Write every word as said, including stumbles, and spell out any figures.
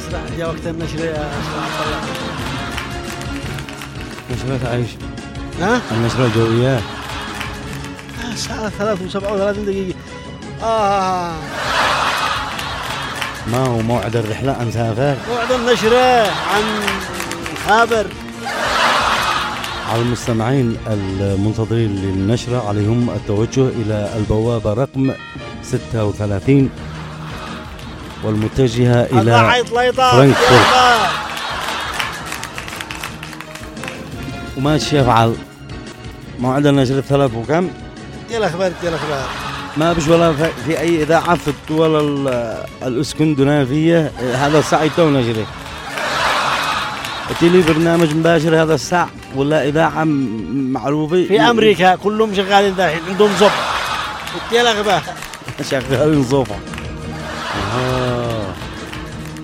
أسرع جاء وقت النشر يا عبد الله. نشرة عيش. ها؟ النشرة الجوية. الساعة ثلاث وسبعة وثلاثين دقيقة. آه. ما هو موعد الرحلة نسافر؟ موعد النشرة عن خابر. على المستمعين المنتظرين للنشرة عليهم التوجه إلى البوابة رقم ستة وثلاثين والمتجهة إلى فرانكفورت. وماشي يفعل موعد النشرة الثلاث وكم؟ دي الأخبار دي الأخبار. ما بش ولا في أي إذاعة في الدول الإسكندنافية هذا الساعة يتو نشرة. لي برنامج مباشر هذا الساعة ولا إذاعة معروفة في أمريكا كلهم شغالين داخل عندهم زب. دي الأخبار. شغالين صوفة. آه.